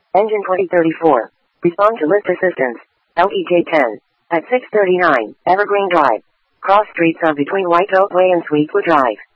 Engine 2034. Respond to lift assistance. LEJ10. At 639, Evergreen Drive. Cross streets of between White Oak Way and Sweetwood Drive.